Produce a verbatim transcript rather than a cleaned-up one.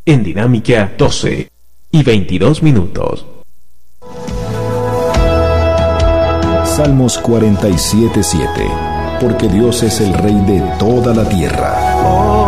en Dinámica doce y veintidós minutos. Salmos cuarenta y siete, siete. Porque Dios es el Rey de toda la tierra.